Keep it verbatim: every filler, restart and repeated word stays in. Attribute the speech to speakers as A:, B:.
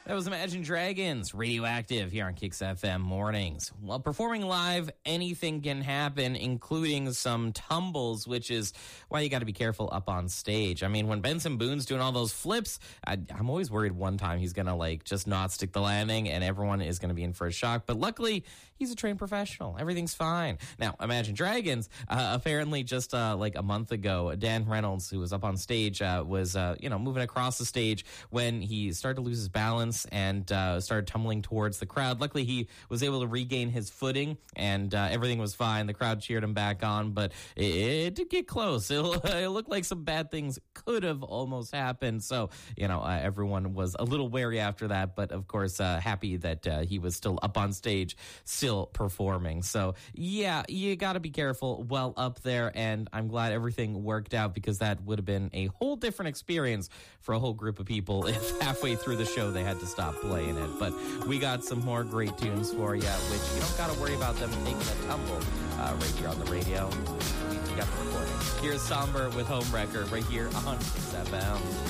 A: That was Imagine Dragons, Radioactive, here on Kicks F M Mornings. While performing live, anything can happen, including some tumbles, which is why you got to be careful up on stage. I mean, when Benson Boone's doing all those flips, I, I'm always worried one time he's going to, like, just not stick the landing and everyone is going to be in for a shock. But luckily, he's a trained professional. Everything's fine. Now, Imagine Dragons, uh, apparently just uh, like a month ago, Dan Reynolds, who was up on stage, uh, was, uh, you know, moving across the stage when he started to lose his balance and uh, started tumbling towards the crowd. Luckily, he was able to regain his footing, and uh, everything was fine. The crowd cheered him back on, but it, it did get close. It, it looked like some bad things could have almost happened. So, you know, uh, everyone was a little wary after that, but of course, uh, happy that uh, he was still up on stage, still performing. So, yeah, you got to be careful while up there, and I'm glad everything worked out because that would have been a whole different experience for a whole group of people if halfway through the show they had to stop playing it. But we got some more great tunes for you, which you don't got to worry about them taking a tumble uh, right here on the radio. We got the recording. Here's Somber with Homewrecker right here on Kicks F M.